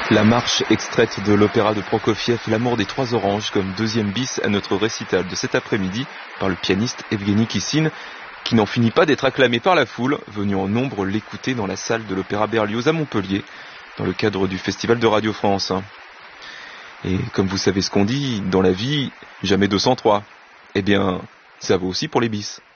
La marche extraite de l'opéra de Prokofiev, L'amour des trois oranges, comme deuxième bis à notre récital de cet après-midi par le pianiste Evgeny Kissine, qui n'en finit pas d'être acclamé par la foule, venue en nombre l'écouter dans la salle de l'Opéra Berlioz à Montpellier, dans le cadre du Festival de Radio France. Et comme vous savez ce qu'on dit, dans la vie, jamais 203. Eh bien, ça vaut aussi pour les bis.